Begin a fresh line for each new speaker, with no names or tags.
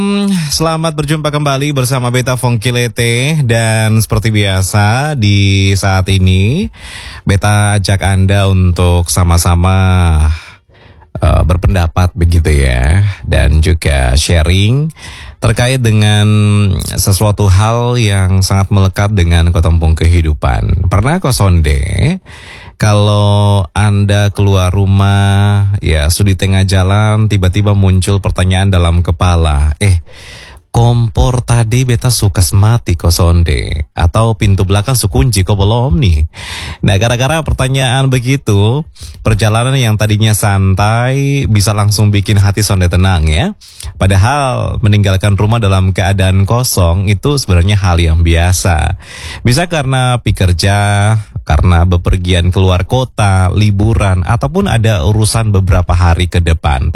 Selamat berjumpa kembali bersama Beta Fongkilete. Dan seperti biasa di saat ini Beta ajak Anda untuk sama-sama berpendapat begitu ya, dan juga sharing terkait dengan sesuatu hal yang sangat melekat dengan ketempung kehidupan. Pernah kok sonde kalau Anda keluar rumah, ya sudah di tengah jalan tiba-tiba muncul pertanyaan dalam kepala, kompor tadi beta sukas mati kok sonde, atau pintu belakang sukunci kok belum nih. Nah, gara-gara pertanyaan begitu, perjalanan yang tadinya santai bisa langsung bikin hati sonde tenang ya. Padahal meninggalkan rumah dalam keadaan kosong itu sebenarnya hal yang biasa. Bisa karena pekerja, karena bepergian keluar kota, liburan, ataupun ada urusan beberapa hari ke depan.